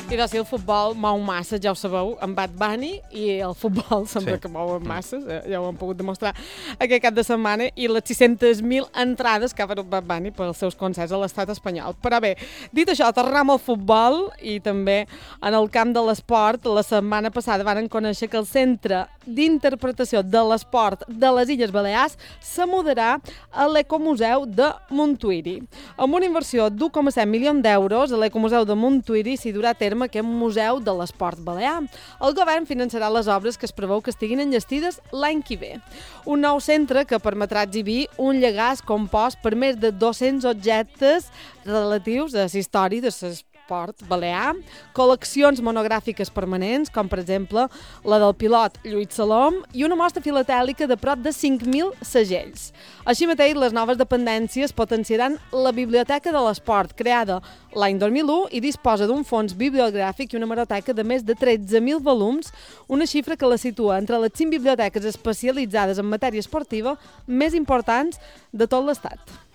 I doncs si el futbol mou massa, ja ho sabeu, en Bad Bunny, i el futbol sembla que mou masses, ja ho hem pogut demostrar aquest cap de setmana, i les 600.000 entrades que ha venut Bad Bunny pels seus concerts a l'estat espanyol. Però bé, dit això, tornem al futbol i també en el camp de l'esport. La setmana passada van conèixer que el Centre d'Interpretació de l'Esport de les Illes Balears se mudarà a l'Ecomuseu de Montuïri. Amb una inversió d'1,7 milions d'euros, l'Ecomuseu de Montuïri s'hi durà a terme aquest museu de l'esport balear. El govern finançarà les obres que es preveu que estiguin enllestides l'any que ve. Un nou centre que permetrà exhibir un llegàs compost per més de 200 objectes relatius a la història de l'esport balear, col·leccions monogràfiques permanents, com per exemple la del pilot Lluís Salom, i una mostra filatèlica de prop de 5.000 segells. Així mateix, les noves dependències potenciaran la Biblioteca de l'Esport, creada l'any 2001 i disposa d'un fons bibliogràfic i una hemeroteca de més de 13.000 volums, una xifra que la situa entre les 5 biblioteques especialitzades en matèria esportiva més importants de tot l'estat.